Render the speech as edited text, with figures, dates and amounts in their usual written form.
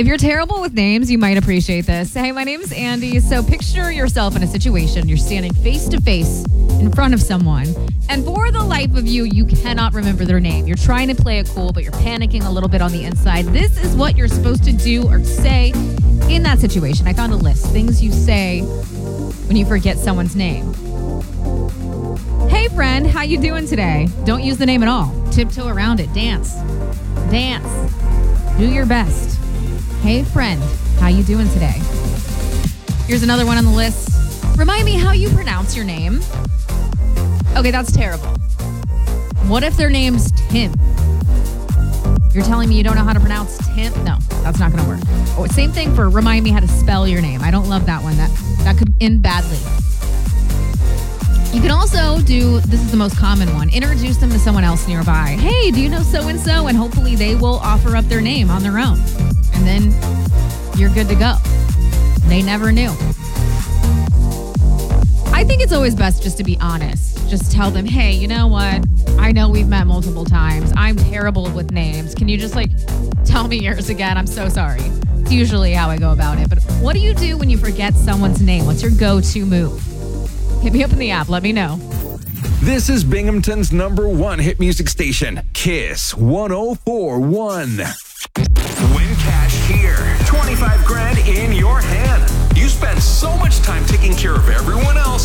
If you're terrible with names, you might appreciate this. Hey, my name's Andy. So picture yourself in a situation. You're standing face to face in front of someone, and for the life of you, you cannot remember their name. You're trying to play it cool, but you're panicking a little bit on the inside. This is what you're supposed to do or say in that situation. I found a list. Things you say when you forget someone's name. Hey, friend, how you doing today? Don't use the name at all. Tiptoe around it. Dance. Do your best. Hey, friend, how you doing today? Here's another one on the list. Remind me how you pronounce your name. Okay, that's terrible. What if their name's Tim? You're telling me you don't know how to pronounce Tim? No, that's not going to work. Oh, same thing for remind me how to spell your name. I don't love that one. That could end badly. You can also do, this is the most common one, introduce them to someone else nearby. Hey, do you know so-and-so? And hopefully they will offer up their name on their own. And then you're good to go. They never knew. I think it's always best just to be honest. Just tell them, hey, you know what? I know we've met multiple times. I'm terrible with names. Can you just tell me yours again? I'm so sorry. It's usually how I go about it. But what do you do when you forget someone's name? What's your go-to move? Hit me up in the app. Let me know. This is Binghamton's #1 hit music station, Kiss 104.1. Win cash here. 25 grand in your hand. You spend so much time taking care of everyone else.